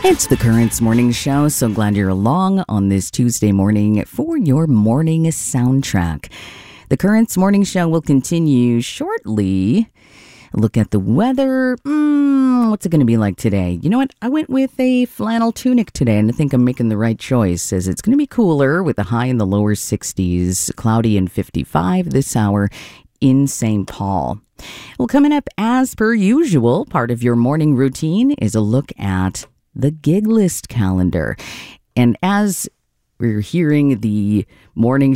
It's the Currents Morning Show. So glad you're along on this Tuesday morning for your morning soundtrack. The Currents Morning Show will continue shortly. Look at the weather. What's it going to be like today? You know what? I went with a flannel tunic today, and I think I'm making the right choice, as it's going to be cooler with a high in the lower 60s, cloudy and 55 this hour in St. Paul. Well, coming up as per usual, part of your morning routine is a look at the gig list calendar. And as we're hearing the morning